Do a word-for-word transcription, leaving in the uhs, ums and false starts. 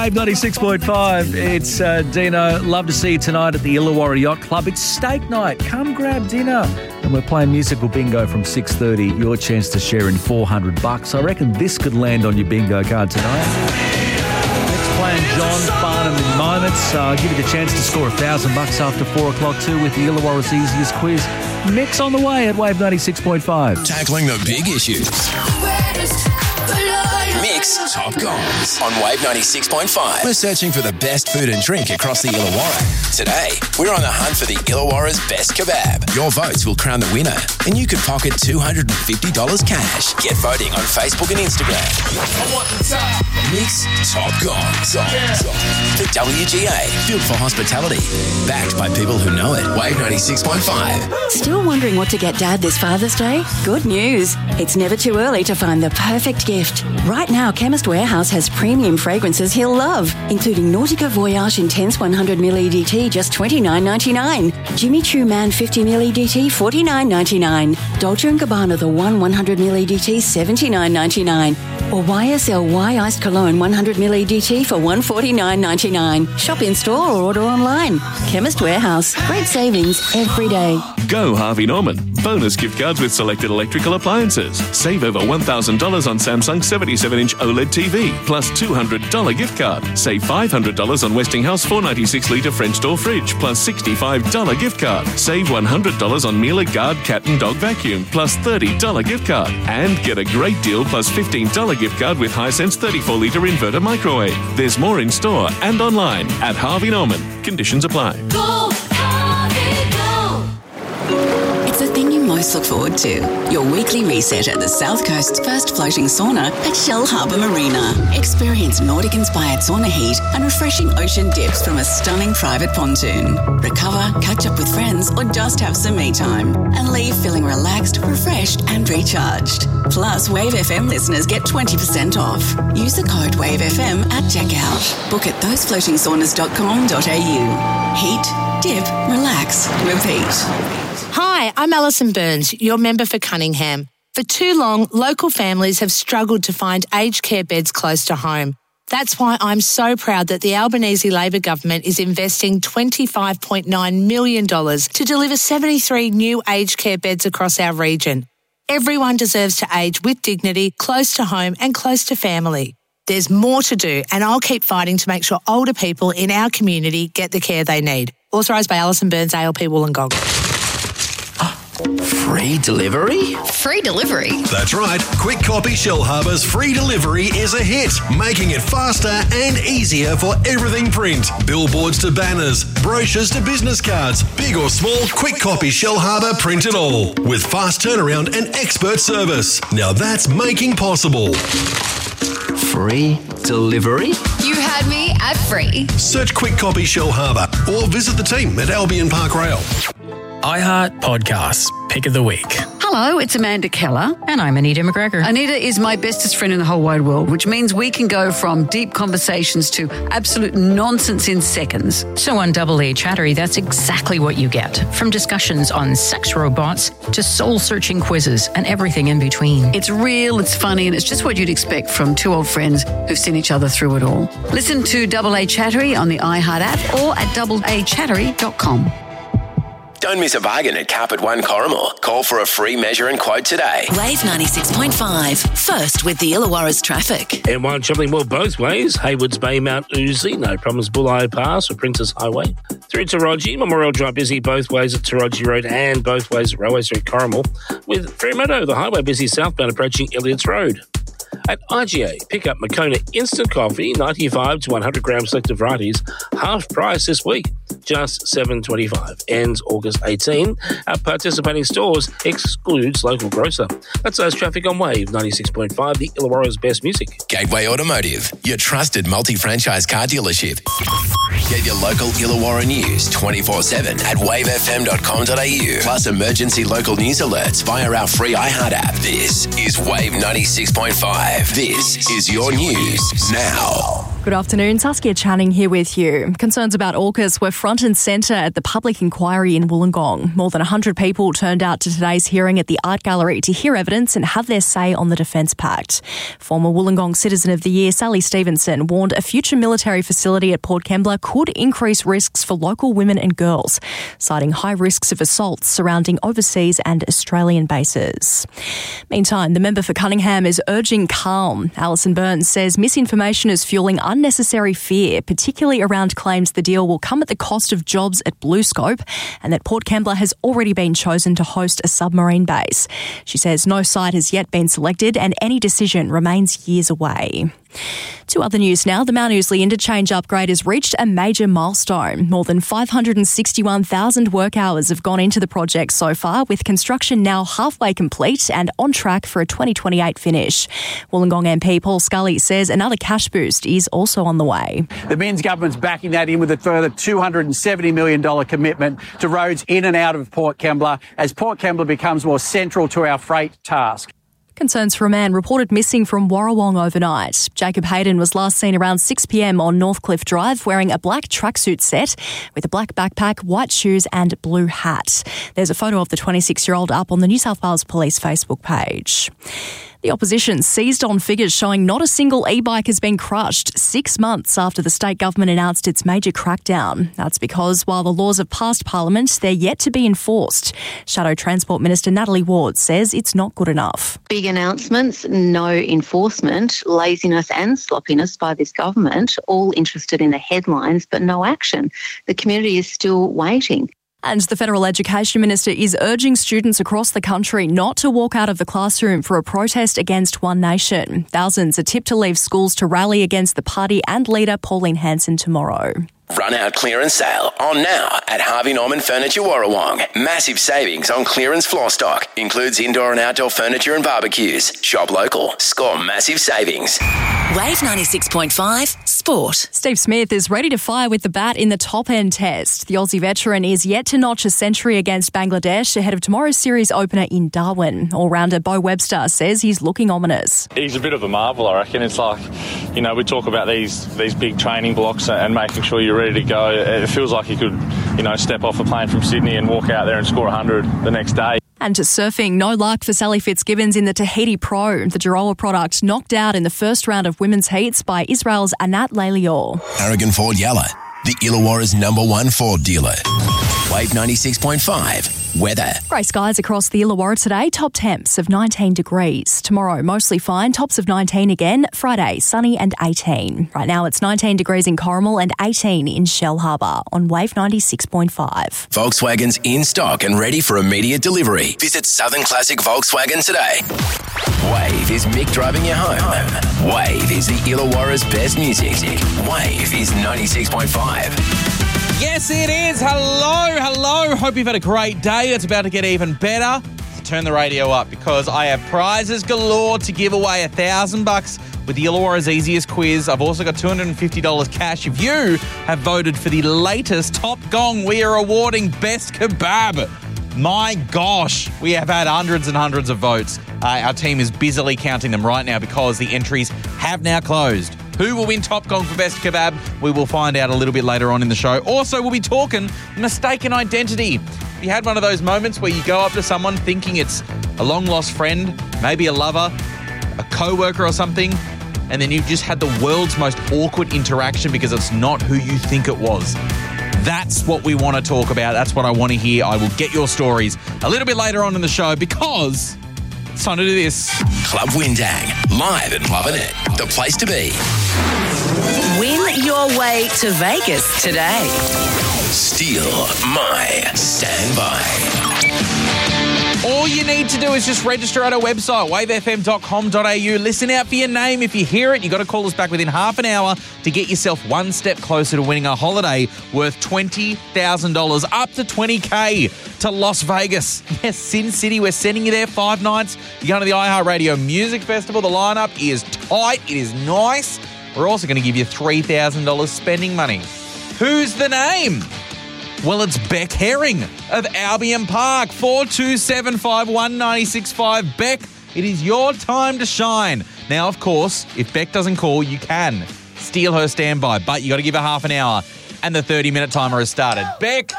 Wave ninety-six point five. It's uh, Dino. Love to see you tonight at the Illawarra Yacht Club. It's steak night. Come grab dinner. And we're playing musical bingo from six thirty. Your chance to share in four hundred bucks. I reckon this could land on your bingo card tonight. Playing John Farnham in moments. Uh, give you the chance to score a thousand bucks after four o'clock too with the Illawarra's easiest quiz. Mix on the way at Wave ninety-six point five. Tackling the big issues. Mix Top Gongs on Wave ninety-six point five. We're searching for the best food and drink across the Illawarra. Today, we're on the hunt for the Illawarra's best kebab. Your votes will crown the winner, and you could pocket two hundred fifty dollars cash. Get voting on Facebook and Instagram. I want the top. Mix Top Gongs for W G A, built for hospitality. Backed by people who know it. Wave ninety-six point five. Still wondering what to get Dad this Father's Day? Good news. It's never too early to find the perfect gift. Right now, Chemist Warehouse has premium fragrances he'll love, including Nautica Voyage Intense one hundred milliliter E D T, just twenty-nine ninety-nine. Jimmy Choo Man fifty milliliter E D T, forty-nine ninety-nine. Dolce and Gabbana The One one hundred milliliter E D T, seventy-nine ninety-nine. Or Y S L Y Iced Cologne one hundred milliliter E D T for one hundred forty-nine ninety-nine. Shop in store or order online. Chemist Warehouse. Great savings every day. Go Harvey Norman. Bonus gift cards with selected electrical appliances. Save over one thousand dollars on Samsung seventy-seven inch OLED T V, plus two hundred dollars gift card. Save five hundred dollars on Westinghouse four ninety-six litre French door fridge, plus sixty-five dollars gift card. Save one hundred dollars on Miele Guard cat and dog vacuum, plus thirty dollars gift card. And get a great deal plus fifteen dollars gift card with Hisense thirty-four litre inverter microwave. There's more in store and online at Harvey Norman. Conditions apply. Go, Harvey, go. It's the thing you most look forward to. Your weekly reset at the South Coast's first floating sauna at Shell Harbour Marina. Experience Nordic-inspired sauna heat and refreshing ocean dips from a stunning private pontoon. Recover, catch up with friends, or just have some me time. And leave feeling relaxed, refreshed, and recharged. Plus, Wave F M listeners get twenty percent off. Use the code Wave F M at checkout. Book at those floating saunas dot com dot a u. Heat, dip, relax, repeat. Hi, I'm Alison Burns, your member for Cunningham. For too long, local families have struggled to find aged care beds close to home. That's why I'm so proud that the Albanese Labor government is investing twenty-five point nine million dollars to deliver seventy-three new aged care beds across our region. Everyone deserves to age with dignity, close to home and close to family. There's more to do, and I'll keep fighting to make sure older people in our community get the care they need. Authorised by Alison Burns, A L P Wollongong. Free delivery? Free delivery? That's right. Quick Copy Shell Harbour's free delivery is a hit, making it faster and easier for everything print. Billboards to banners, brochures to business cards, big or small, Quick Copy Shell Harbour print it all. With fast turnaround and expert service. Now that's making possible. Free delivery? You had me at free. Search Quick Copy Shell Harbour or visit the team at Albion Park Rail. iHeart Podcasts, Pick of the Week. Hello, it's Amanda Keller. And I'm Anita McGregor. Anita is my bestest friend in the whole wide world, which means we can go from deep conversations to absolute nonsense in seconds. So on Double A Chattery, that's exactly what you get. From discussions on sex robots to soul-searching quizzes and everything in between. It's real, it's funny, and it's just what you'd expect from two old friends who've seen each other through it all. Listen to Double A Chattery on the iHeart app or at double a chattery dot com. Don't miss a bargain at Carpet One Corrimal. Call for a free measure and quote today. Wave ninety-six point five. First with the Illawarra's traffic. M one travelling well both ways. Haywards Bay, Mount Uzi, no problems. Bulleye Pass or Princess Highway. Through Taraji, Memorial Drive busy both ways at Taraji Road and both ways at Railway Street Corrimal. With Fremantle, the highway busy southbound approaching Elliots Road. At I G A, pick up Moccona Instant Coffee, ninety-five to one hundred gram selected varieties, half price this week, just seven twenty-five. Ends August eighteenth. At participating stores, excludes local grocer. That's those traffic on Wave ninety-six point five, the Illawarra's best music. Gateway Automotive, your trusted multi-franchise car dealership. Get your local Illawarra news twenty-four seven at wave f m dot com dot a u. Plus emergency local news alerts via our free iHeart app. This is Wave ninety-six point five. This is your news now. Good afternoon, Saskia Channing here with you. Concerns about AUKUS were front and centre at the public inquiry in Wollongong. More than one hundred people turned out to today's hearing at the Art Gallery to hear evidence and have their say on the Defence Pact. Former Wollongong Citizen of the Year Sally Stevenson warned a future military facility at Port Kembla could increase risks for local women and girls, citing high risks of assaults surrounding overseas and Australian bases. Meantime, the member for Cunningham is urging calm. Alison Burns says misinformation is fueling unnecessary fear, particularly around claims the deal will come at the cost of jobs at BlueScope and that Port Kembla has already been chosen to host a submarine base. She says no site has yet been selected and any decision remains years away. To other news now, the Mount Ousley interchange upgrade has reached a major milestone. More than five hundred sixty-one thousand work hours have gone into the project so far, with construction now halfway complete and on track for a twenty twenty-eight finish. Wollongong M P Paul Scully says another cash boost is also on the way. The Minns government's backing that in with a further two hundred seventy million dollars commitment to roads in and out of Port Kembla as Port Kembla becomes more central to our freight task. Concerns for a man reported missing from Warrawong overnight. Jacob Hayden was last seen around six p.m. on Northcliffe Drive wearing a black tracksuit set with a black backpack, white shoes and blue hat. There's a photo of the twenty-six-year-old up on the New South Wales Police Facebook page. The opposition seized on figures showing not a single e-bike has been crushed six months after the state government announced its major crackdown. That's because while the laws have passed Parliament, they're yet to be enforced. Shadow Transport Minister Natalie Ward says it's not good enough. Big announcements, no enforcement, laziness and sloppiness by this government, all interested in the headlines but no action. The community is still waiting. And the Federal Education Minister is urging students across the country not to walk out of the classroom for a protest against One Nation. Thousands are tipped to leave schools to rally against the party and leader Pauline Hanson tomorrow. Run out clearance sale on now at Harvey Norman Furniture Warrawong. Massive savings on clearance floor stock. Includes indoor and outdoor furniture and barbecues. Shop local. Score massive savings. Wave ninety-six point five Sport. Steve Smith is ready to fire with the bat in the top-end test. The Aussie veteran is yet to notch a century against Bangladesh ahead of tomorrow's series opener in Darwin. All-rounder Bo Webster says he's looking ominous. He's a bit of a marvel, I reckon. It's like, you know, we talk about these these big training blocks and making sure you're ready to go. It feels like he could, you know, step off a plane from Sydney and walk out there and score one hundred the next day. And to surfing, no luck for Sally Fitzgibbons in the Tahiti Pro. The Giroa product knocked out in the first round of women's heats by Israel's Anat Leilior. Aragon Ford Yalla, the Illawarra's number one Ford dealer. Wave ninety-six point five. Weather. Grey skies across the Illawarra today, top temps of nineteen degrees. Tomorrow, mostly fine, tops of nineteen again. Friday, sunny and eighteen. Right now, it's nineteen degrees in Corrimal and eighteen in Shell Harbour on Wave ninety-six point five. Volkswagen's in stock and ready for immediate delivery. Visit Southern Classic Volkswagen today. Wave is Mick driving you home. Wave is the Illawarra's best music. Wave is ninety-six point five. Yes, it is. Hello, hello. Hope you've had a great day. It's about to get even better. So turn the radio up because I have prizes galore to give away. A thousand bucks with the Illawarra's easiest quiz. I've also got two hundred fifty dollars cash. If you have voted for the latest Top Gong, we are awarding Best Kebab. My gosh, we have had hundreds and hundreds of votes. Uh, our team is busily counting them right now because the entries have now closed. Who will win Top Gong for Best Kebab? We will find out a little bit later on in the show. Also, we'll be talking mistaken identity. If you had one of those moments where you go up to someone thinking it's a long-lost friend, maybe a lover, a co-worker or something, and then you've just had the world's most awkward interaction because it's not who you think it was. That's what we want to talk about. That's what I want to hear. I will get your stories a little bit later on in the show because it's time to do this. Club Windang, live at Lovin' It, the place to be. Win your way to Vegas today. Steal my standby. All you need to do is just register at our website, wave f m dot com dot a u. Listen out for your name. If you hear it, you've got to call us back within half an hour to get yourself one step closer to winning a holiday worth twenty thousand dollars, up to twenty K to Las Vegas. Yes, Sin City. We're sending you there five nights. You're going to the iHeartRadio Music Festival. The lineup is tight. It is nice. We're also going to give you three thousand dollars spending money. Who's the name? Well, it's Beck Herring of Albion Park. four two seven five one nine six five. Beck, it is your time to shine. Now, of course, if Beck doesn't call, you can. steal her standby, but you got to give her half an hour. And the thirty-minute timer has started. Beck,